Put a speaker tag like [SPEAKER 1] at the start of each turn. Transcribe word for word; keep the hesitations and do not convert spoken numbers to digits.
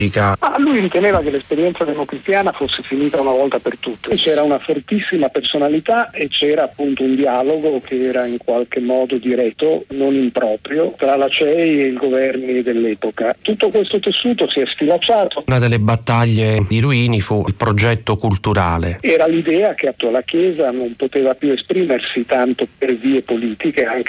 [SPEAKER 1] Ah, lui riteneva che l'esperienza democristiana fosse finita una volta per tutte. C'era una fortissima personalità e c'era appunto un dialogo che era in qualche modo diretto, non improprio, tra la C E I e i governi dell'epoca. Tutto questo tessuto si è sfilacciato.
[SPEAKER 2] Una delle battaglie di Ruini fu il progetto culturale.
[SPEAKER 1] Era l'idea che la Chiesa non poteva più esprimersi tanto per vie politiche, anche